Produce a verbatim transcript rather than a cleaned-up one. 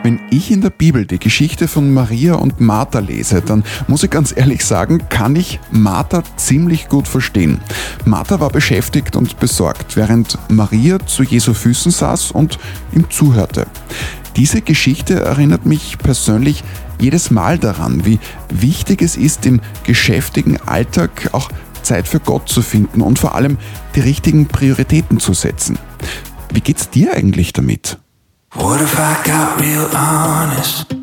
Wenn ich in der Bibel die Geschichte von Maria und Martha lese, dann muss ich ganz ehrlich sagen, kann ich Martha ziemlich gut verstehen. Martha war beschäftigt und besorgt, während Maria zu Jesu Füßen saß und ihm zuhörte. Diese Geschichte erinnert mich persönlich jedes Mal daran, wie wichtig es ist, im geschäftigen Alltag auch Zeit für Gott zu finden und vor allem die richtigen Prioritäten zu setzen. Wie geht's dir eigentlich damit? What if I got real honest?